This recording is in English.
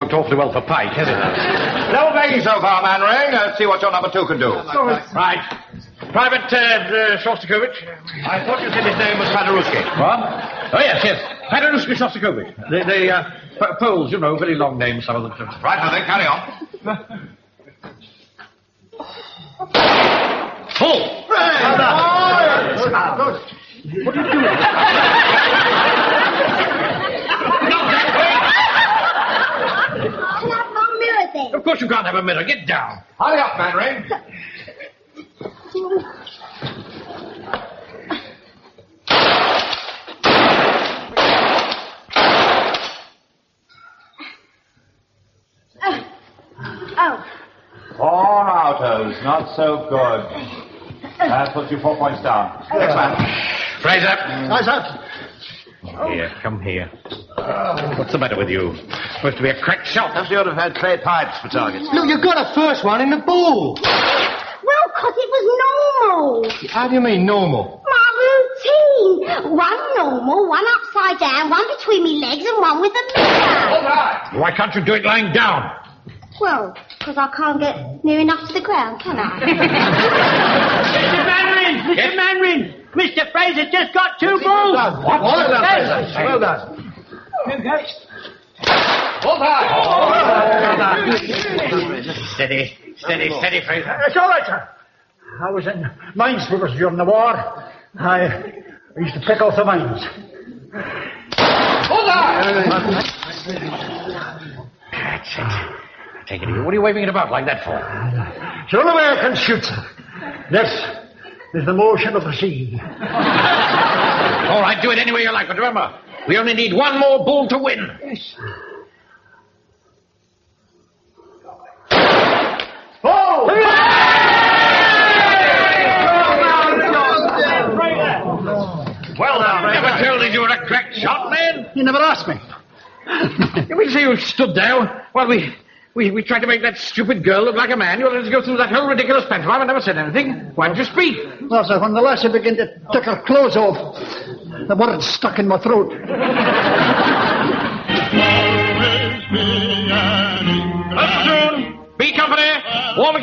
worked awfully well for Pike, hasn't it? No begging so far, Mannering. Let's see what your number 2 can do. Right. Private Shostakovich. I thought you said his name was Paderewski. What? Oh, yes. Paderewski Shostakovich. The Poles, you know, very long names, some of them. Right, then, carry on. Full! What are you doing? Of course you can't have a mirror. Get down. Hurry up, Mannering. Four outers, not so good. That puts you 4 points down. Next man. Fraser. Fraser. Here, come here. What's the matter with you? Supposed to be a cracked shot. Perhaps you ought to have had clay pipes for targets. Look, you got a first one in the ball. Well, 'cause it was normal. How do you mean, normal? My routine. One normal, one upside down, one between me legs, and one with a mirror. All right. Why can't you do it lying down? Well, 'cause I can't get near enough to the ground, can I? Mr. Manring! Mr. Manring! Mr. Fraser just got 2 balls! What? Well done, Fraser. Well done. Steady, Fraser. It's all right, sir. I was in minesweepers during the war. I used to pick out the mines. That's it. Take it easy. What are you waving it about like that for? It's the only way I can shoot, sir. This is the motion of the sea. All right, do it any way you like, but remember, we only need one more ball to win. Yes. Oh! Well, now, I never told you were a cracked shot, man. You never asked me. We say you stood there while we tried to make that stupid girl look like a man. You let us go through that whole ridiculous pantomime and never said anything. Why didn't you speak? Well, sir, when the lassie began to take her clothes off, the words stuck in my throat. Up soon. B Company. Warm